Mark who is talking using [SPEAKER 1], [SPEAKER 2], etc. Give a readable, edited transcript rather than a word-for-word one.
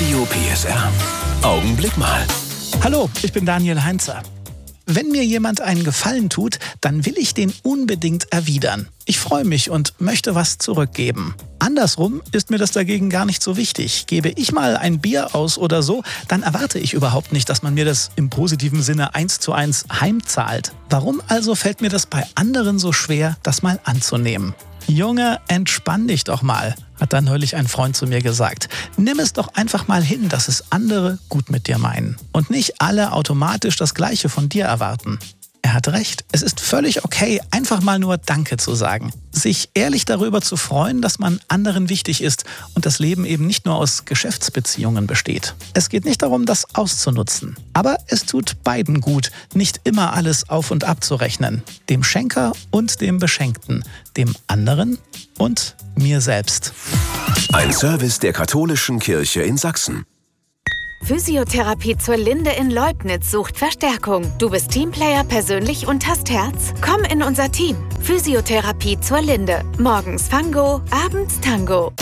[SPEAKER 1] Radio PSR. Augenblick mal.
[SPEAKER 2] Hallo, ich bin Daniel Heinzer. Wenn mir jemand einen Gefallen tut, dann will ich den unbedingt erwidern. Ich freue mich und möchte was zurückgeben. Andersrum ist mir das dagegen gar nicht so wichtig. Gebe ich mal ein Bier aus oder so, dann erwarte ich überhaupt nicht, dass man mir das im positiven Sinne 1:1 heimzahlt. Warum also fällt mir das bei anderen so schwer, das mal anzunehmen? Junge, entspann dich doch mal, hat dann neulich ein Freund zu mir gesagt. Nimm es doch einfach mal hin, dass es andere gut mit dir meinen und nicht alle automatisch das Gleiche von dir erwarten. Er hat recht. Es ist völlig okay, einfach mal nur Danke zu sagen. Sich ehrlich darüber zu freuen, dass man anderen wichtig ist und das Leben eben nicht nur aus Geschäftsbeziehungen besteht. Es geht nicht darum, das auszunutzen. Aber es tut beiden gut, nicht immer alles auf und ab zu rechnen. Dem Schenker und dem Beschenkten, dem anderen und mir selbst.
[SPEAKER 1] Ein Service der Katholischen Kirche in Sachsen.
[SPEAKER 3] Physiotherapie zur Linde in Leubnitz sucht Verstärkung. Du bist Teamplayer persönlich und hast Herz? Komm in unser Team. Physiotherapie zur Linde. Morgens Fango, abends Tango.